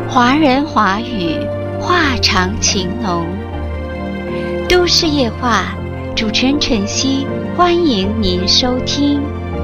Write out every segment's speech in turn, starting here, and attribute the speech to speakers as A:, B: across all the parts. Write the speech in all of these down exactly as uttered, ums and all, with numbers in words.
A: 华人华语，话长情浓。都市夜话，主持人晨曦，欢迎您收听。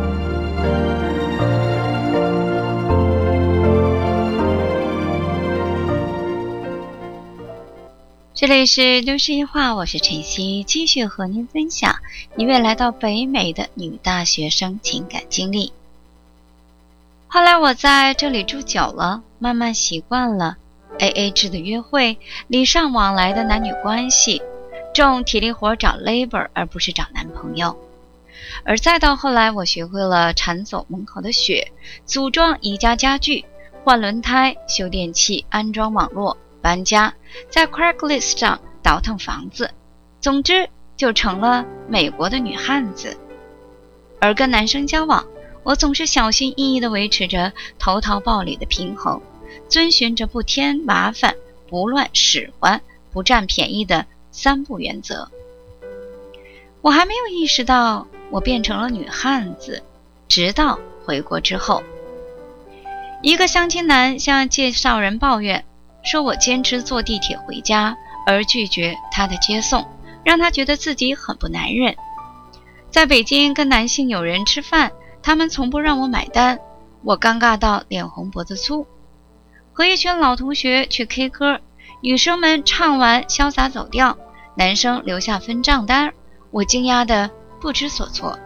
A: 这里是都市夜话，我是晨曦，继续和您分享一位来到北美的女大学生情感经历。后来我在这里住久了，慢慢习惯了 A A 制的约会，礼尚往来的男女关系，重体力活找 labor 而不是找男朋友。而再到后来，我学会了铲走门口的雪，组装宜家家具，换轮胎，修电器，安装网络，搬家，在 Craigslist 上倒腾房子，总之就成了美国的女汉子。而跟男生交往，我总是小心翼翼地维持着投桃报李的平衡，遵循着不添麻烦、不乱使唤、不占便宜的三不原则。我还没有意识到我变成了女汉子，直到回国之后。一个相亲男向介绍人抱怨，说我坚持坐地铁回家，而拒绝他的接送，让他觉得自己很不男人。在北京跟男性友人吃饭，他们从不让我买单，我尴尬到脸红脖子粗。和一群老同学去 K 歌，女生们唱完潇洒走掉，男生留下分账单，我惊讶得不知所措。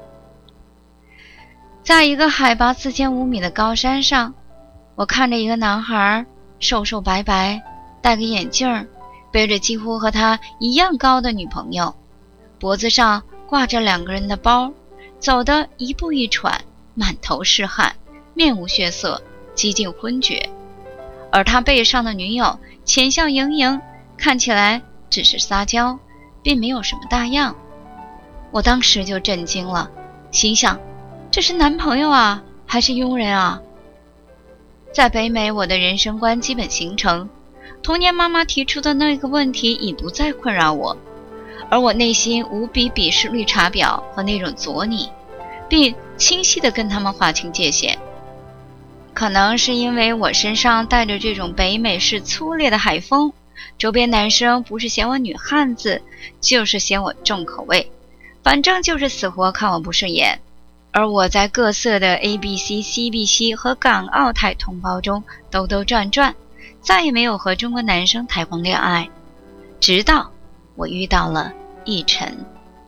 A: 在一个海拔四千五米的高山上，我看着一个男孩，瘦瘦白白，戴个眼镜，背着几乎和他一样高的女朋友，脖子上挂着两个人的包，走得一步一喘，满头是汗，面无血色，几近昏厥。而他背上的女友浅笑盈盈，看起来只是撒娇，并没有什么大恙。我当时就震惊了，心想，这是男朋友啊，还是佣人啊？在北美，我的人生观基本形成，童年妈妈提出的那个问题已不再困扰我，而我内心无比鄙视绿茶婊和那种佐你，并清晰地跟他们划清界限。可能是因为我身上带着这种北美式粗劣的海风，周边男生不是嫌我女汉子，就是嫌我重口味，反正就是死活看我不顺眼。而我在各色的 A B C、C B C 和港澳台同胞中兜兜转转，再也没有和中国男生谈过恋爱，直到我遇到了奕晨。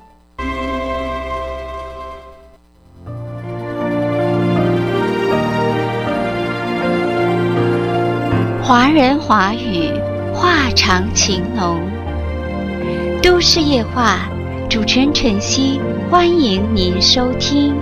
A: 华人华语，话长情浓。都市夜话，主持人晨曦，欢迎您收听。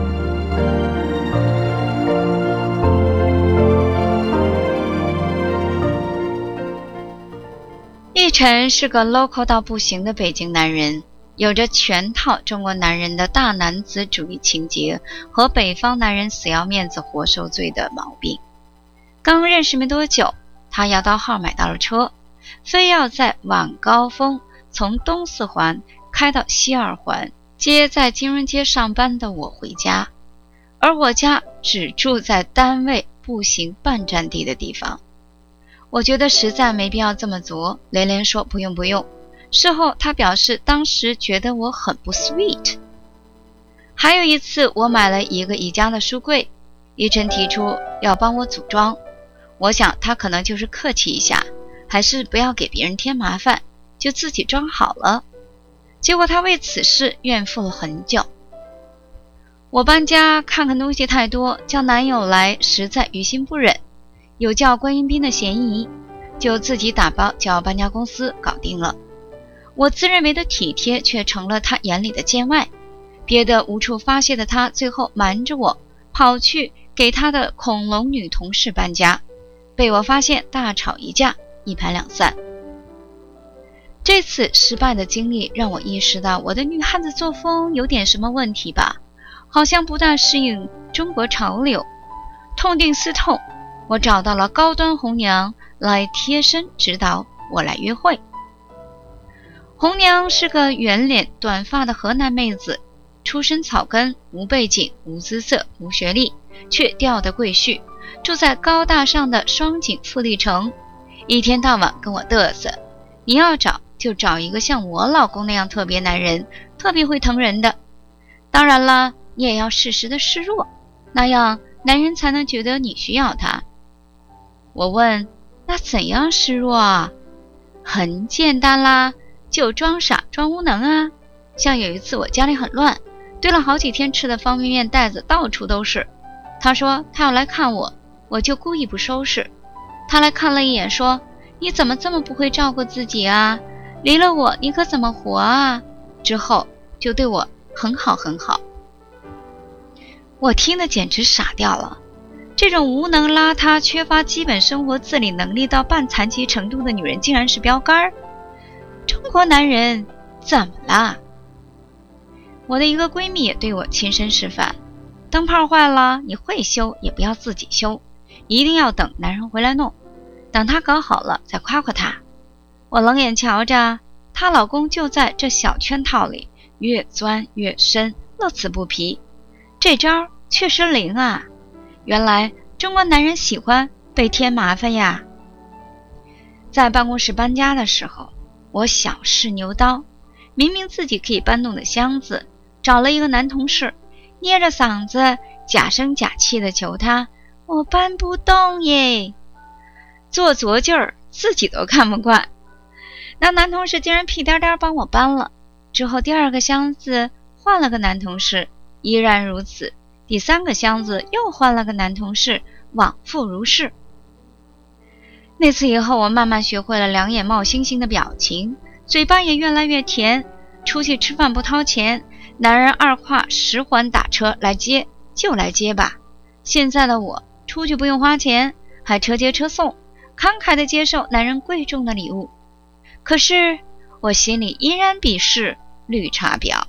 A: 奕晨是个 local 到不行的北京男人，有着全套中国男人的大男子主义情节和北方男人死要面子活受罪的毛病。刚认识没多久，他摇到号买到了车，非要在晚高峰从东四环开到西二环，接在金融街上班的我回家，而我家只住在单位步行半站地的地方。我觉得实在没必要这么做，连连说不用不用。事后他表示当时觉得我很不 sweet。 还有一次，我买了一个宜家的书柜，奕晨提出要帮我组装，我想他可能就是客气一下，还是不要给别人添麻烦，就自己装好了。结果他为此事怨妇了很久。我搬家看看东西太多，叫男友来实在于心不忍，有叫观音兵的嫌疑，就自己打包叫搬家公司搞定了。我自认为的体贴却成了他眼里的见外，憋得无处发泄的他最后瞒着我跑去给他的恐龙女同事搬家，被我发现大吵一架，一拍两散。这次失败的经历让我意识到我的女汉子作风有点什么问题吧，好像不大适应中国潮流。痛定思痛，我找到了高端红娘来贴身指导我来约会。红娘是个圆脸短发的河南妹子，出身草根，无背景，无姿色，无学历，却掉得贵婿， 住在高大上的双井富丽城，一天到晚跟我嘚瑟，你要找就找一个像我老公那样特别男人，特别会疼人的。当然了，你也要适时的示弱，那样男人才能觉得你需要他。我问，那怎样示弱啊？很简单啦，就装傻装无能啊。像有一次我家里很乱，堆了好几天吃的方便面袋子到处都是，他说他要来看我，我就故意不收拾。他来看了一眼说，你怎么这么不会照顾自己啊？离了我你可怎么活啊？之后就对我很好很好。我听得简直傻掉了，这种无能邋遢、缺乏基本生活自理能力到半残疾程度的女人竟然是标杆。中国男人怎么啦？我的一个闺蜜也对我亲身示范，灯泡坏了你会修也不要自己修，一定要等男人回来弄，等他搞好了再夸夸他。我冷眼瞧着她老公就在这小圈套里越钻越深，乐此不疲。这招确实灵啊，原来中国男人喜欢被添麻烦呀。在办公室搬家的时候，我小试牛刀，明明自己可以搬动的箱子，找了一个男同事，捏着嗓子假声假气地求他，我搬不动耶。做作劲儿自己都看不惯，那男同事竟然屁颠颠帮我搬了。之后第二个箱子换了个男同事，依然如此。第三个箱子又换了个男同事，往复如是。那次以后，我慢慢学会了两眼冒星星的表情，嘴巴也越来越甜。出去吃饭不掏钱，男人二跨十环打车来接就来接吧。现在的我出去不用花钱，还车接车送，慷慨地接受男人贵重的礼物。可是我心里依然鄙视绿茶婊。